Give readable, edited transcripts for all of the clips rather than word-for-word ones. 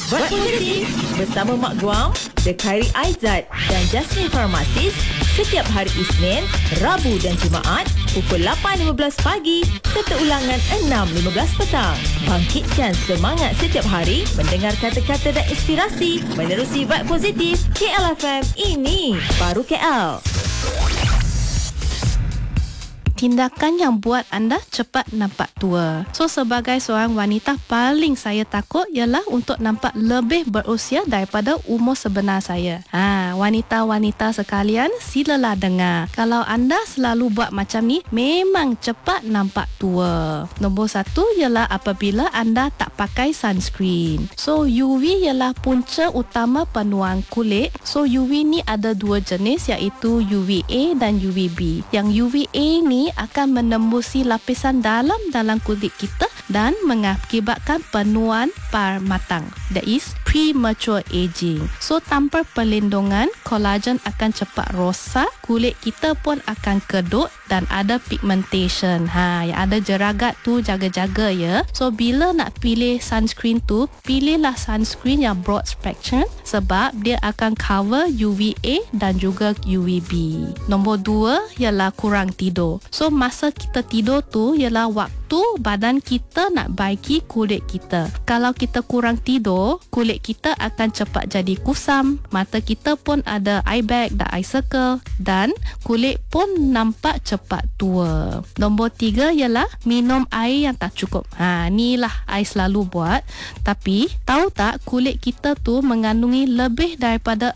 Buat Positif bersama Mak Guam, The Khairi Aizat dan Jasmine Pharmacist setiap hari Isnin, Rabu dan Jumaat pukul 8.15 pagi serta ulangan 6.15 petang. Bangkitkan semangat setiap hari mendengar kata-kata dan inspirasi menerusi Vibe Positif KLFM. Ini baru KL. Tindakan yang buat anda cepat nampak tua. So, sebagai seorang wanita, paling saya takut ialah untuk nampak lebih berusia daripada umur sebenar saya. Wanita-wanita sekalian, silalah dengar. Kalau anda selalu buat macam ni, memang cepat nampak tua. Nombor 1 ialah apabila anda tak pakai sunscreen. So, UV ialah punca utama penuaan kulit. So, UV ni ada dua jenis, iaitu UVA dan UVB. Yang UVA ni akan menembusi lapisan dalam kulit kita dan mengakibatkan penuaan par matang. That is premature aging. So, tanpa perlindungan, kolagen akan cepat rosak, kulit kita pun akan kedut dan ada pigmentation. Yang ada jeragat tu jaga-jaga ya. So, bila nak pilih sunscreen tu, pilihlah sunscreen yang broad spectrum sebab dia akan cover UVA dan juga UVB. Nombor 2 ialah kurang tidur. So, masa kita tidur tu ialah waktu badan kita nak baiki kulit kita. Kalau kita kurang tidur, kulit kita akan cepat jadi kusam, mata kita pun ada eye bag dan eye circle dan kulit pun nampak cepat tua. Nombor 3 ialah minum air yang tak cukup. Inilah I selalu buat. Tapi tahu tak, kulit kita tu mengandungi lebih daripada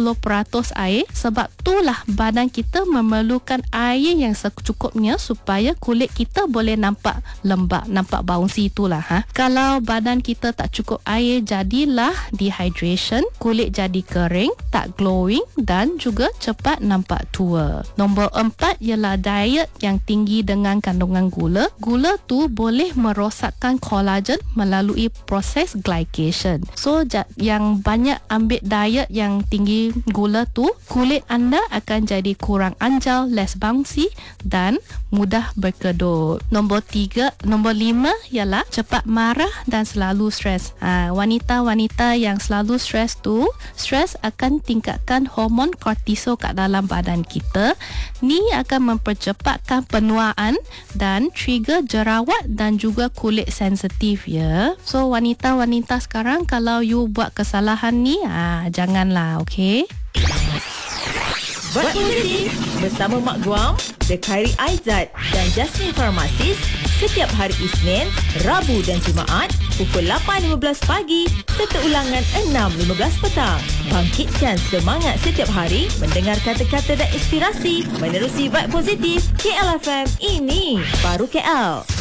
60% air. Sebab itulah badan kita memerlukan air yang secukupnya supaya kulit kita boleh nampak lembab, nampak bouncy itulah. Kalau badan kita tak cukup air, jadilah dehydration, kulit jadi kering, tak glowing dan juga cepat nampak tua. Nombor 4 ialah diet yang tinggi dengan kandungan gula. Gula tu boleh merosakkan kolagen melalui proses glycation. So, yang banyak ambil diet yang tinggi gula tu, kulit anda akan jadi kurang anjal, less bouncy dan mudah berkedut. Nombor 5 ialah cepat marah dan selalu stres. Wanita-wanita yang selalu stres tu, stres akan tingkatkan hormon kortisol kat dalam badan kita. Ni akan mempercepatkan penuaan dan trigger jerawat dan juga kulit sensitif ya. So, wanita-wanita sekarang kalau you buat kesalahan ni, janganlah, okey? Buat Positif bersama Mak Guam, The Khairi Aizat dan Jasmine Pharmacist setiap hari Isnin, Rabu dan Jumaat pukul 8.15 pagi serta ulangan 6.15 petang. Bangkitkan semangat setiap hari mendengar kata-kata dan inspirasi menerusi Vibe Positif KLFM. Ini baru KL.